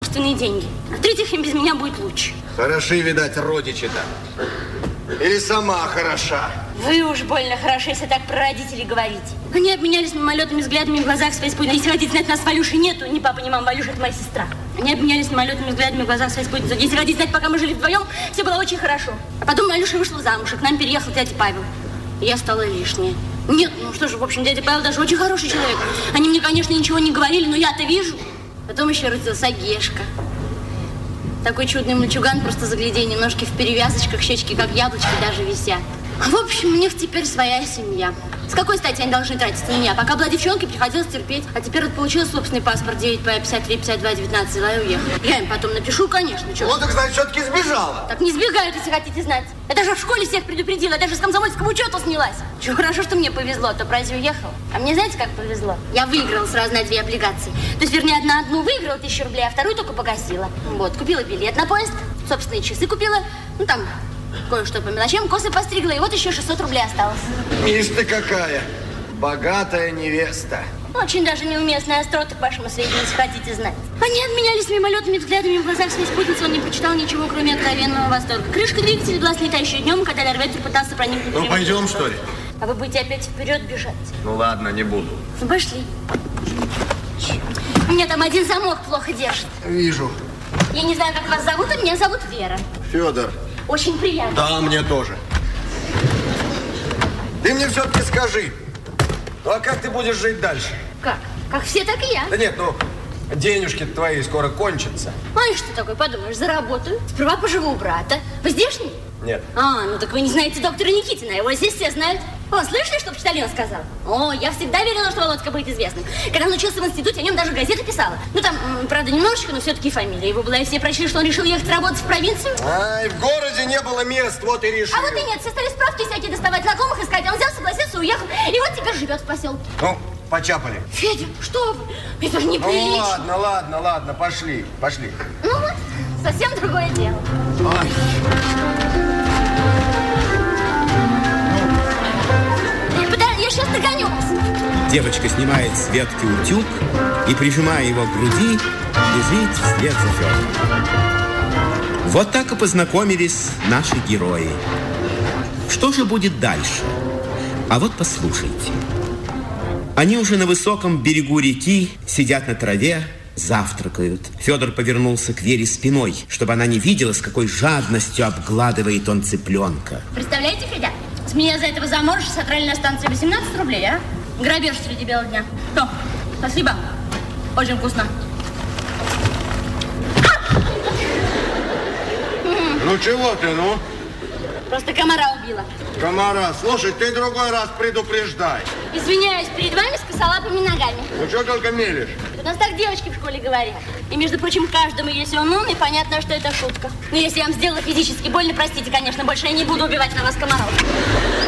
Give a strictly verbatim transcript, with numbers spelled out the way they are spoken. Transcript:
собственные деньги. А в-третьих, им без меня будет лучше. Хороши, видать, родичи-то. Или сама хороша? Вы уж больно хороши, если так про родителей говорите. Они обменялись мимолетными взглядами в глазах своей спутницы. Если хотите знать, нас с Валюшей нету. Ни папа, ни мама. Валюша – это моя сестра. Они обменялись мимолетными взглядами в глазах своей спутницы. Если хотите знать, пока мы жили вдвоем, все было очень хорошо. А потом Валюша вышла замуж, и к нам переехал дядя Павел. И я стала лишняя. Нет, ну что же, в общем, дядя Павел даже очень хороший человек. Они мне, конечно, ничего не говорили, но я-то вижу. Потом еще родился Гешка. Такой чудный мальчуган, просто загляденье, ножки в перевязочках, щечки как яблочки даже висят. В общем, у них теперь своя семья. С какой стати они должны тратиться на меня? Пока была девчонкой, приходилось терпеть. А теперь вот получила собственный паспорт девять П пятьдесят три пятьдесят два девятнадцать, взяла и уехала. Я им потом напишу, конечно. Чё? Вот, так значит, все-таки сбежала. Так не сбегают, если хотите знать. Я даже в школе всех предупредила, я даже с комсомольского учета снялась. Чё, хорошо, что мне повезло, то разве уехала? А мне знаете, как повезло? Я выиграла сразу на две облигации. То есть, вернее, одна одну выиграла тысячу рублей, а вторую только погасила. Вот, купила билет на поезд, собственные часы купила, ну там... Кое-что по мелочам, косы постригла, и вот еще шестьсот рублей осталось. Ишь ты какая, богатая невеста. Очень даже неуместная острота, к вашему сведению, если хотите знать. Они обменялись мимолетными взглядами в глазах своей спутницы, он не прочитал ничего, кроме откровенного восторга. Крышка двигателя была слита еще днем, когда Лерветер пытался проникнуть. Ну, пойдем, что ли? А вы будете опять вперед бежать? Ну, ладно, не буду. Ну, пошли. Меня там один замок плохо держит. Вижу. Я не знаю, как вас зовут, а меня зовут Вера. Федор. Очень приятно. Да, мне тоже. Ты мне все-таки скажи, ну а как ты будешь жить дальше? Как? Как все, так и я. Да нет, ну, денежки твои скоро кончатся. А и что такое, подумаешь, заработаю. Сперва поживу у брата. Вы здешний? Нет. А, ну так вы не знаете доктора Никитина, его здесь все знают. О, слышали, что Почтальон сказал? О, я всегда верила, что Володька будет известным. Когда он учился в институте, о нем даже газета писала. Ну там, правда, немножечко, но все-таки фамилия его была. И все прочли, что он решил ехать работать в провинцию. Ай, в городе не было мест, вот и решил. А вот и нет, все стали справки всякие доставать, знакомых искать. А он взял, согласился, уехал. И вот теперь живет в поселке. Ну, почапали. Федя, что вы? Это же неприлично. Ну, ладно, ладно, ладно, пошли, пошли. Ну вот, совсем другое дело. Ай. Я сейчас догоню вас. Девочка снимает с ветки утюг и, прижимая его к груди, бежит вслед за Федором. Вот так и познакомились наши герои. Что же будет дальше? А вот послушайте. Они уже на высоком берегу реки сидят на траве, завтракают. Федор повернулся к Вере спиной, чтобы она не видела, с какой жадностью обгладывает он цыпленка. Представляете, Федя? С меня за этого заморыша содрали на станции восемнадцать рублей, а? Грабеж среди бела дня. Что? Спасибо. Очень вкусно. Ну чего ты, ну? Просто комара убила. Комара, слушай, ты другой раз предупреждай. Извиняюсь, перед вами с косолапыми ногами. Ну что только мелешь? У нас так девочки в школе говорят. И, между прочим, каждому, если он умный, понятно, что это шутка. Но если я вам сделала физически больно, простите, конечно, больше я не буду убивать на вас комаров.